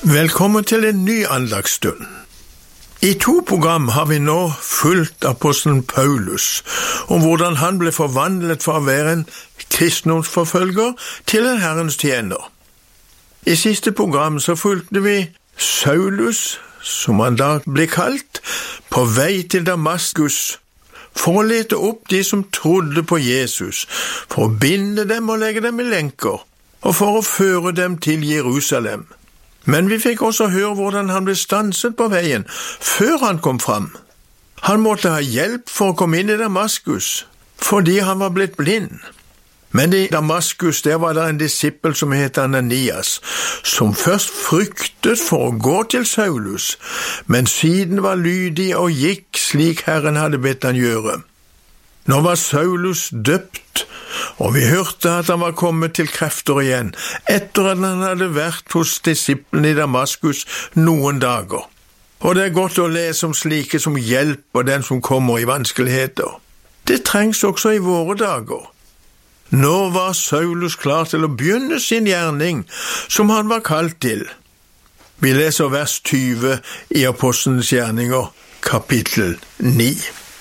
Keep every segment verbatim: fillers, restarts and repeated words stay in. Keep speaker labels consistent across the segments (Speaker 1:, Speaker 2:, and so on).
Speaker 1: Velkommen til en ny andagsstund. I to program har vi nå fulgt apostelen Paulus om hvordan han ble forvandlet fra å være en kristendomsforfølger til en Herrens tjener. I siste program så fulgte vi Saulus, som han da ble kalt, på vei til Damaskus for å lete opp de som trodde på Jesus, for å binde dem og legge dem i lenker, og for å føre dem til Jerusalem. Men vi fikk også høre hvordan han ble stanset på veien før han kom fram. Han måtte ha hjelp for å komme inn i Damaskus, fordi han var blitt blind. Men i Damaskus der var det en disippel som het Ananias, som først fryktet for å gå til Saulus, men siden var lydig og gikk slik Herren hadde bedt han gjøre. Nå var Saulus døpt, og vi hørte at han var kommet til krefter igjen, etter at han hadde vært hos disiplene i Damaskus noen dager. Og det er godt å lese om slike som hjelper den som kommer i vanskeligheter. Det trengs også i våre dager. Nå var Saulus klar til å begynne sin gjerning, som han var kalt til. Vi leser vers tyve i Apostelens gjerninger, kapittel ni.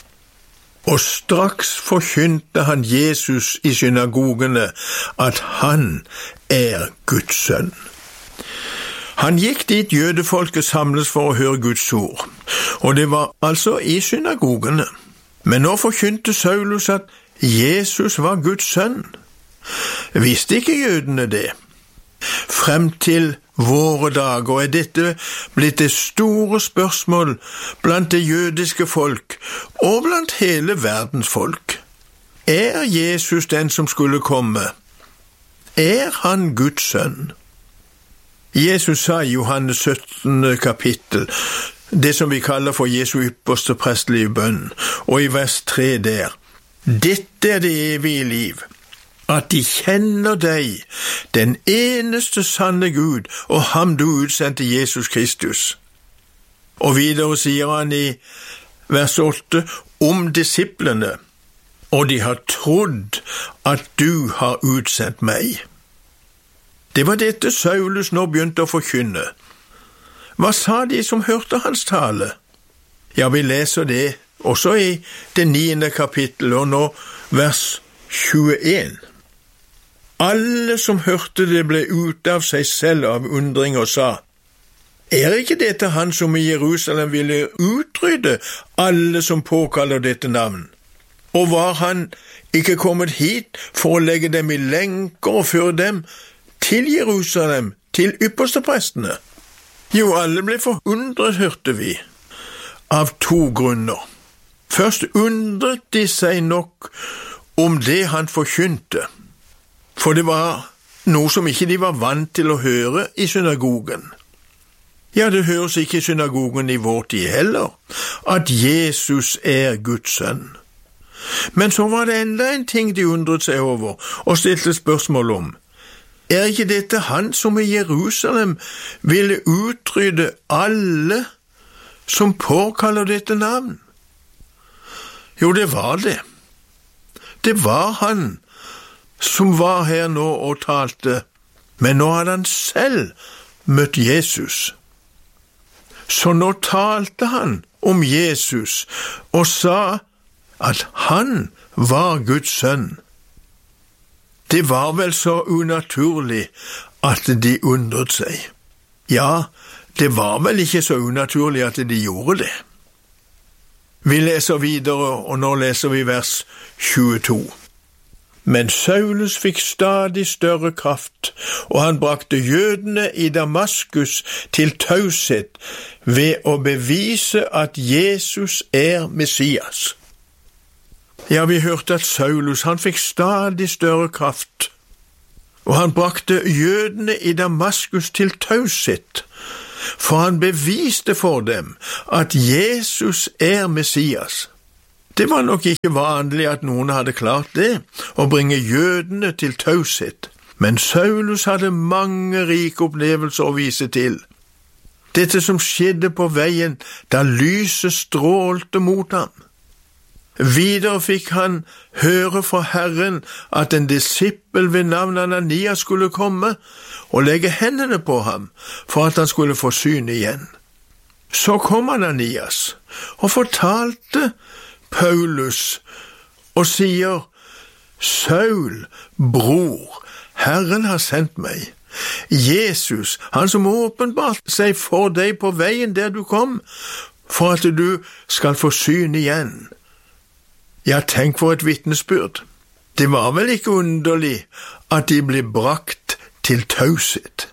Speaker 1: Og straks forkynte han Jesus i synagogene at han er Guds sønn. Han gikk dit jødefolket samles for å høre Guds ord, og det var altså i synagogene. Men nå forkynte Saulus at Jesus var Guds sønn. Visste ikke jødene det? Frem til våre dager er dette blitt det store spørsmål blant det jødiske folk og blant hele verdens folk. Er Jesus den som skulle komme? Er han Guds sønn? Jesus sa i Johannes syttende kapittel, det som vi kaller for Jesu ypperste prestelige bønn, og i vers tre der, dette er det evige liv, at de kjenner deg, den eneste sanne Gud, og ham du utsendte Jesus Kristus. Og videre sier han i vers åtte, om disiplene, og de har trodd at du har utsendt meg. Det var dette Saulus nå begynte å forkynne. Hva sa de som hørte hans tale? Ja, vi leser det også i det niende kapittel, og nå vers tjueen. Alle som hørte det ble ute av seg selv av undring og sa, er ikke dette han som i Jerusalem ville utrydde alle som påkaller dette navn? Og var han ikke kommet hit for å legge dem i lenker og føre dem til Jerusalem, til yppersteprestene? Jo, alle ble forundret, hørte vi, av to grunner. Først undret de seg nok om det han forkynte, for det var noe som ikke de var vant til å høre i synagogen. Ja, det høres ikke i synagogen i vår tid heller, at Jesus er Guds sønn. Men så var det enda en ting de undret seg over og stilte spørsmål om. Er ikke dette han som i Jerusalem ville utrydde alle som påkaller dette navn? Jo, det var det. Det var han som var her nå og talte, men nå hadde han selv møtt Jesus. Så nå talte han om Jesus og sa at han var Guds sønn. Det var vel så unaturlig at de undret seg. Ja, det var vel ikke så unaturlig at de gjorde det. Vi leser videre, og nå leser vi vers tjueto. Men Saulus fikk stadig større kraft, og han brakte jødene i Damaskus til taushet ved å bevise at Jesus er Messias. Ja, vi hørte at Saulus, han fikk stadig større kraft, og han brakte jødene i Damaskus til taushet, for han beviste for dem at Jesus er Messias. Det var nok ikke vanlig at noen hadde klart det, å bringe jødene til taushet, men Saulus hadde mange rike opplevelser å vise til. Dette som skjedde på veien da lyset strålte mot ham. Videre fikk han høre fra Herren at en disippel ved navn Ananias skulle komme og legge hendene på ham for at han skulle få syn igjen. Så kom Ananias og fortalte Paulus og sier, Saul, bror, Herren har sendt meg. Jesus, han som åpenbart seg for deg på veien der du kom, for at du skal få syn igjen. Ja, tenk for et vitnesbyrd. Det var vel ikke underlig at de ble brakt til taushet.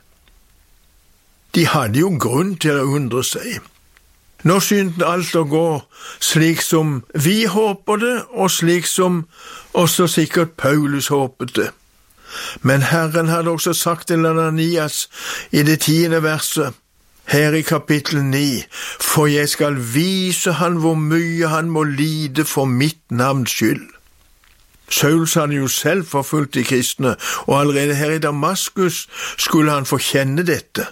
Speaker 1: De hadde jo grunn til å undre seg. Nå syntes alt å gå slik som vi håper det, og slik som også sikkert Paulus håpet det. Men Herren hadde også sagt til Ananias i det tiende verset, her i kapittel ni, for jeg skal vise han hvor mye han må lide for mitt navns skyld. Saul hadde jo selv forfulgt de kristne, og allerede her i Damaskus skulle han få kjenne dette.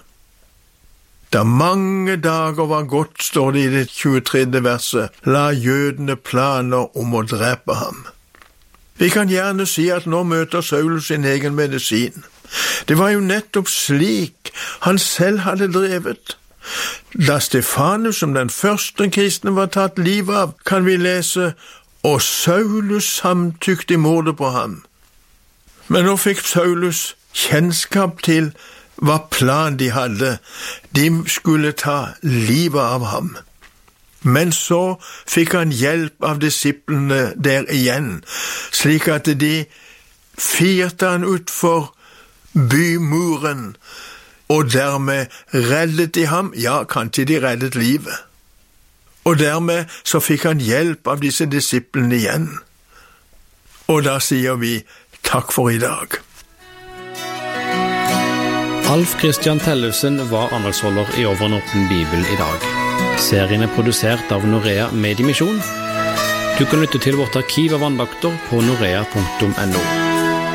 Speaker 1: Da mange dager var gått, står det i det tjuetredje verset, la jødene planer om å drepe ham. Vi kan gjerne si at nå møter Saul sin egen medisin. Det var jo nettopp slik han selv hadde drevet. Da Stefanus som den første kristne var tatt livet av, kan vi lese, og Saulus samtykte i mordet på ham. Men nå fikk Saulus kjennskap til hva plan de hadde. De skulle ta livet av ham. Men så fikk han hjelp av disiplene der igjen, slik at de firte han utfor bymuren, og dermed reddet de ham, ja, kanskje de reddet livet. Og dermed så fikk han hjelp av disse disiplene igjen. Og da sier vi takk for i dag.
Speaker 2: Alf Christian Tellefsen var andagsholder i Over en åpen bibel i dag. Serien er produsert av Norea Mediemisjon. Du kan lytte til vårt arkiv av andakter på norea punktum no.